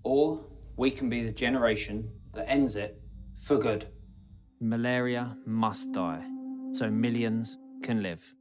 Or we can be the generation that ends it for good. Malaria must die, so millions can live.